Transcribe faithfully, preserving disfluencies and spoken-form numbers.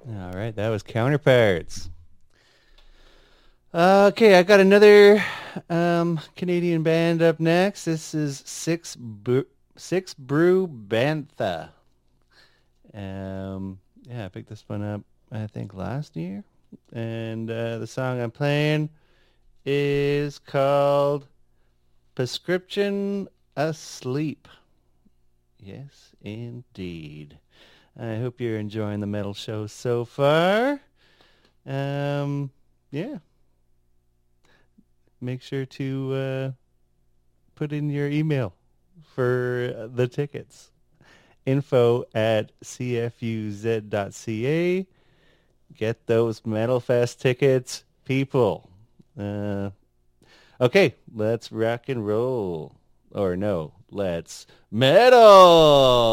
All right, that was Counterparts. Uh, okay, I got another um, Canadian band up next. This is Six Bru- Six Brew Bantha. Um, yeah, I picked this one up I think last year, and uh, the song I'm playing is called "Prescription Asleep." Yes, indeed. I hope you're enjoying the metal show so far. Um, yeah, make sure to uh, put in your email for the tickets. Info at c f u z dot c a. Get those Metal Fest tickets, people. Uh, okay, let's rock and roll. Or no, let's metal.